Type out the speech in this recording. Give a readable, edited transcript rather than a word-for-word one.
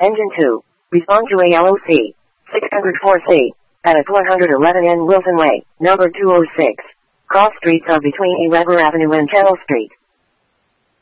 Engine 2. Respond to ALOC. 604C. At 111N Wilson Way, number 206. Cross streets are between A. Weber Avenue and Channel Street.